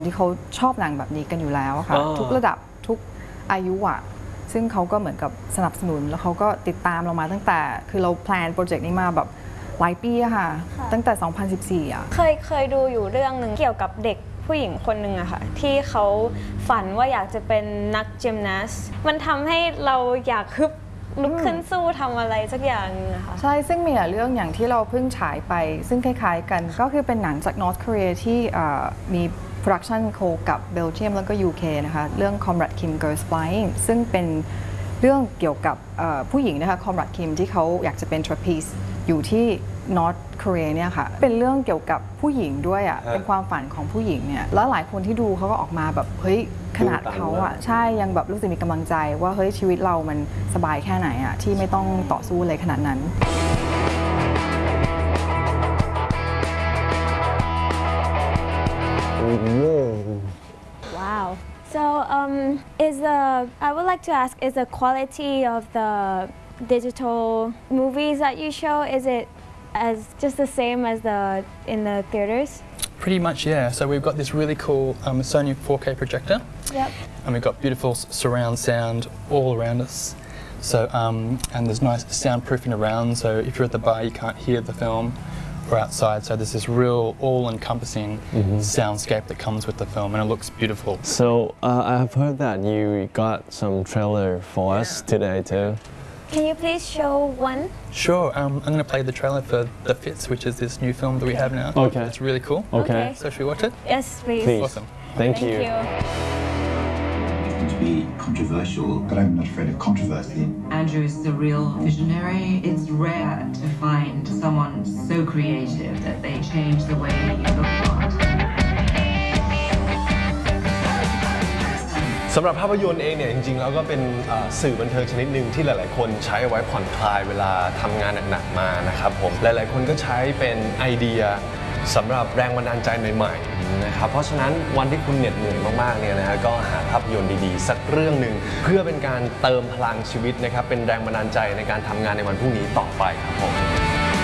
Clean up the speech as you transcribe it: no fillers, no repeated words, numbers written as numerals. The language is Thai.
ที่เขาชอบหนังแบบนี้กันอยู่แล้วค่ะทุกระดับทุกอายุอ่ะซึ่งเขาก็เหมือนกับสนับสนุนแล้วเขาก็ติดตามเรามาตั้งแต่คือเราแพลนโปรเจกต์นี้มาแบบหลายปีอะค่ะตั้งแต่ 2014 อะเคยดูอยู่เรื่องหนึ่งเกี่ยวกับเด็กผู้หญิงคนหนึ่งอะค่ะที่เขาฝันว่าอยากจะเป็นนักยิมนาสต์มันทำให้เราอยากฮึบลุกขึ้นสู้ทำอะไรสักอย่างนึงอะค่ะใช่ซึ่งมีเรื่องอย่างที่เราเพิ่งฉายไปซึ่งคล้ายๆกันก็คือเป็นหนังจากนอร์ทเกาหลีที่มีโปรดักชันโคกับเบลเยียมแล้วก็ UK นะคะเรื่อง Conrad Kim Girls Flying ซึ่งเป็นเรื่องเกี่ยวกับผู้หญิงนะคะ Conrad Kim ที่เขาอยากจะเป็น trapeze อยู่ที่นอร์ทเกาหลีเนี่ยค่ะเป็นเรื่องเกี่ยวกับผู้หญิงด้วยอ่ะเป็นความฝันของผู้หญิงเนี่ยแล้วหลายคนที่ดูเขาก็ออกมาแบบเฮ้ยขนาดเขาอ่ะใช่ยังแบบรู้สึกมีกำลังใจว่าเฮ้ยชีวิตเรามันสบายแค่ไหนอ่ะที่ไม่ต้องต่อสู้เลยขนาดนั้น Wow. So, I would like to ask, is the quality of the digital movies that you show, is it as just the same as in the theaters? Pretty much, yeah. So we've got this really cool Sony 4K projector. Yep. And we've got beautiful surround sound all around us. So, and there's nice soundproofing around, so if you're at the bar you can't hear the film. Or outside, so there's this real all-encompassing soundscape that comes with the film, and it looks beautiful. So I've heard that you got some trailer for us today too. Can you please show one? Sure. I'm going to play the trailer for The Fits, which is this new film that we have now. Okay. It's really cool. Okay. So should we watch it? Yes, please. Please. Awesome. Thank you. To be controversial, but I'm not afraid of controversy. Andrew is the real visionary. It's rare to find someone so creative that they change the way you look at art. สำหรับภาพยนตร์เองเนี่ยจริงๆแล้วก็เป็นสื่อบันเทิงชนิดหนึ่งที่หลายๆคนใช้ไว้ผ่อนคลายเวลาทำงานหนักๆมานะครับผมหลายๆคนก็ใช้เป็นไอเดียสำหรับแรงบันดาลใจใหม่ๆนะครับเพราะฉะนั้นวันที่คุณเหน็ดเหนื่อยมากๆเนี่ยนะฮะก็หาภาพยนตร์ดีๆสักเรื่องหนึ่งเพื่อเป็นการเติมพลังชีวิตนะครับเป็นแรงบันดาลใจในการทำงานในวันพรุ่งนี้ต่อไปครับผม